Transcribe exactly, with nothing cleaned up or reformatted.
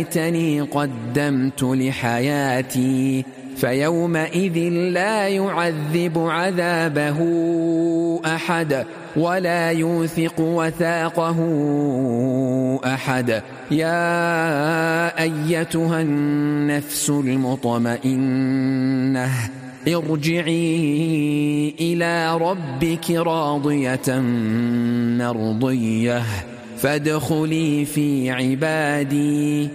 ليتني قدمت لحياتي فيومئذ لا يعذب عذابه أحد ولا يوثق وثاقه أحد. يا أيتها النفس المطمئنة ارجعي إلى ربك راضية مرضية فادخلي في عبادي